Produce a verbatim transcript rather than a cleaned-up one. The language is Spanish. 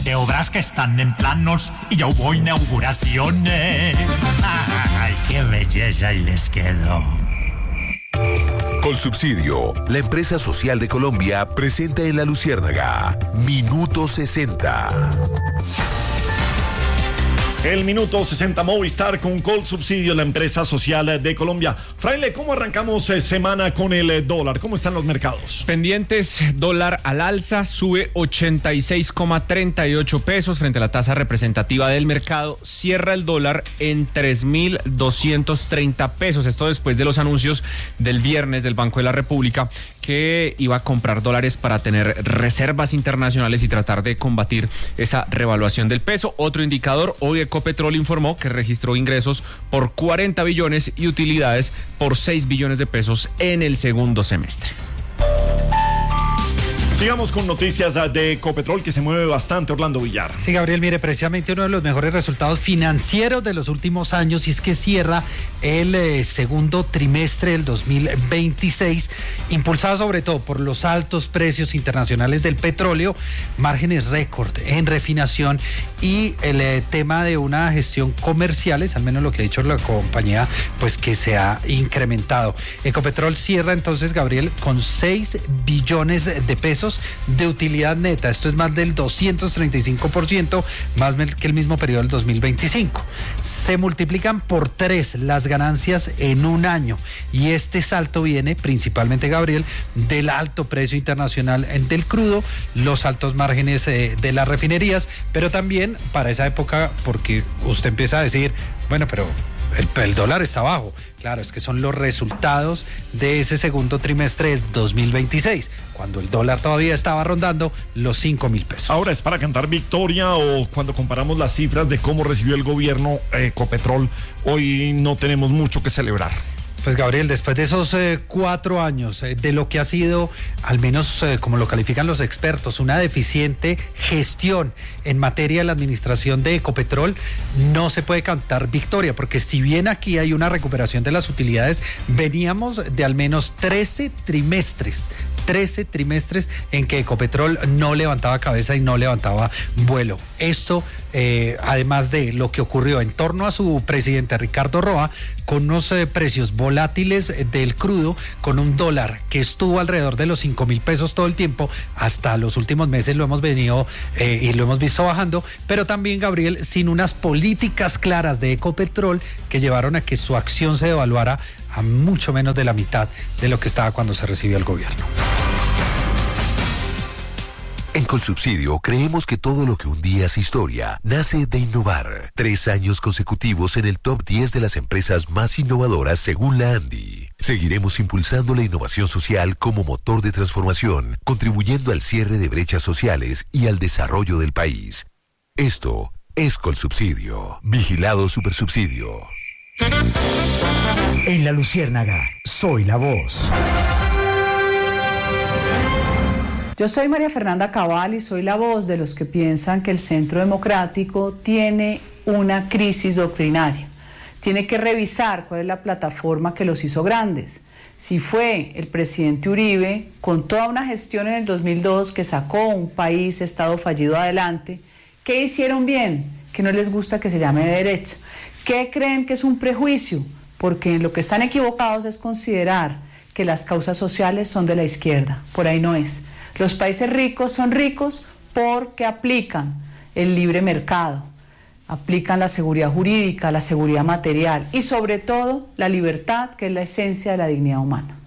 de obras que están en planos y ya hubo inauguraciones. ¡Ay, qué belleza y les quedó! Colsubsidio, la empresa social de Colombia, presenta en La Luciérnaga Minuto sesenta. El Minuto sesenta Movistar con Colsubsidio, la empresa social de Colombia. Fraile, ¿cómo arrancamos eh, semana con el eh, dólar? ¿Cómo están los mercados? Pendientes, dólar al alza, sube ochenta y seis coma treinta y ocho pesos frente a la tasa representativa del mercado. Cierra el dólar en tres mil doscientos treinta pesos. Esto después de los anuncios del viernes del Banco de la República, que iba a comprar dólares para tener reservas internacionales y tratar de combatir esa revaluación del peso. Otro indicador, hoy Ecopetrol informó que registró ingresos por cuarenta billones y utilidades por seis billones de pesos en el segundo semestre. Sigamos con noticias de Ecopetrol, que se mueve bastante, Orlando Villar. Sí, Gabriel, mire, precisamente uno de los mejores resultados financieros de los últimos años, y es que cierra el eh, segundo trimestre del dos mil veintiséis, impulsado sobre todo por los altos precios internacionales del petróleo, márgenes récord en refinación y el eh, tema de una gestión comercial, es al menos lo que ha dicho la compañía, pues que se ha incrementado. Ecopetrol cierra entonces, Gabriel, con seis billones de pesos de utilidad neta. Esto es más del doscientos treinta y cinco por ciento más que el mismo periodo del dos mil veinticinco. Se multiplican por tres las ganancias en un año, y este salto viene principalmente, Gabriel, del alto precio internacional del crudo, los altos márgenes eh, de las refinerías, pero también para esa época, porque usted empieza a decir, bueno, pero El, el dólar está bajo. Claro, es que son los resultados de ese segundo trimestre de dos mil veintiséis, cuando el dólar todavía estaba rondando los cinco mil pesos. Ahora, ¿es para cantar victoria o cuando comparamos las cifras de cómo recibió el gobierno eh, Ecopetrol, hoy no tenemos mucho que celebrar? Pues, Gabriel, después de esos eh, cuatro años eh, de lo que ha sido, al menos eh, como lo califican los expertos, una deficiente gestión en materia de la administración de Ecopetrol, no se puede cantar victoria, porque si bien aquí hay una recuperación de las utilidades, veníamos de al menos trece trimestres, trece trimestres en que Ecopetrol no levantaba cabeza y no levantaba vuelo. Esto, eh, además de lo que ocurrió en torno a su presidente Ricardo Roa, con unos eh, precios volátiles del crudo, con un dólar que estuvo alrededor de los cinco mil pesos todo el tiempo, hasta los últimos meses lo hemos venido eh, y lo hemos visto bajando, pero también, Gabriel, sin unas políticas claras de Ecopetrol que llevaron a que su acción se devaluara a mucho menos de la mitad de lo que estaba cuando se recibió el gobierno. En Colsubsidio creemos que todo lo que un día es historia nace de innovar. Tres años consecutivos en el top diez de las empresas más innovadoras según la ANDI. Seguiremos impulsando la innovación social como motor de transformación, contribuyendo al cierre de brechas sociales y al desarrollo del país. Esto es Colsubsidio. Vigilado Supersubsidio. En La Luciérnaga, soy la voz. Yo soy María Fernanda Cabal y soy la voz de los que piensan que el Centro Democrático tiene una crisis doctrinaria. Tiene que revisar cuál es la plataforma que los hizo grandes. Si fue el presidente Uribe, con toda una gestión en el dos mil dos que sacó un país, estado fallido adelante, ¿qué hicieron bien? Que no les gusta que se llame de derecha. ¿Qué creen que es un prejuicio? Porque en lo que están equivocados es considerar que las causas sociales son de la izquierda. Por ahí no es. Los países ricos son ricos porque aplican el libre mercado, aplican la seguridad jurídica, la seguridad material y sobre todo la libertad, que es la esencia de la dignidad humana.